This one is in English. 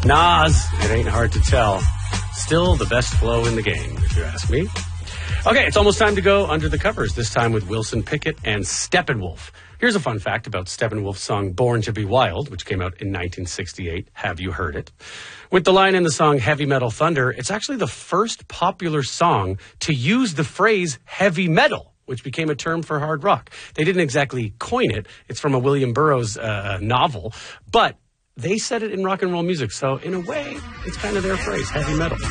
Nas, it ain't hard to tell. Still the best flow in the game, if you ask me. Okay, it's almost time to go under the covers, this time with Wilson Pickett and Steppenwolf. Here's a fun fact about Steppenwolf's song Born to be Wild, which came out in 1968. Have you heard it? With the line in the song Heavy Metal Thunder, it's actually the first popular song to use the phrase heavy metal, which became a term for hard rock. They didn't exactly coin it. It's from a William Burroughs novel, but they said it in rock and roll music. So in a way, it's kind of their phrase, heavy metal.